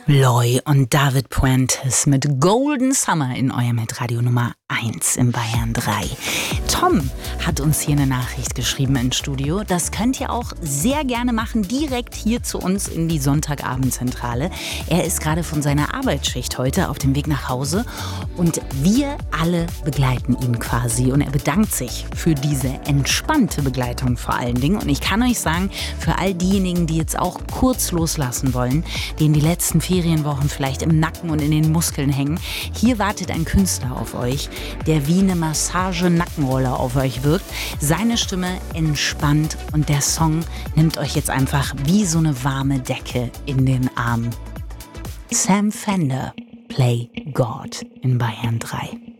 Loy und David Puentes mit Golden Summer in eurem Hitradio Nummer 1 im Bayern 3. Tom hat uns hier eine Nachricht geschrieben ins Studio. Das könnt ihr auch sehr gerne machen, direkt hier zu uns in die Sonntagabendzentrale. Er ist gerade von seiner Arbeitsschicht heute auf dem Weg nach Hause und wir alle begleiten ihn quasi. Und er bedankt sich für diese entspannte Begleitung vor allen Dingen. Und ich kann euch sagen, für all diejenigen, die jetzt auch kurz loslassen wollen, denen die letzten Ferienwochen vielleicht im Nacken und in den Muskeln hängen, hier wartet ein Künstler auf euch, der wie eine Massage-Nackenrolle auf euch wirkt. Seine Stimme entspannt und der Song nimmt euch jetzt einfach wie so eine warme Decke in den Arm. Sam Fender, Play God in Bayern 3.